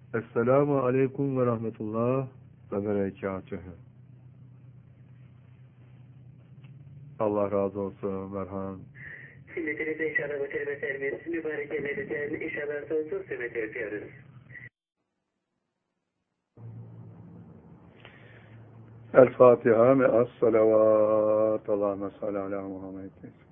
Esselamu aleyküm ve rahmetullah ve berekatühü. Allah razı olsun Merhan. Sünnetinize inşallah bu kelime terbiyesi mübarek emeliden inşallah sonsuz sünnet yapıyoruz. El Fatiha me'as salavat. Allahümme salli ala Muhammed.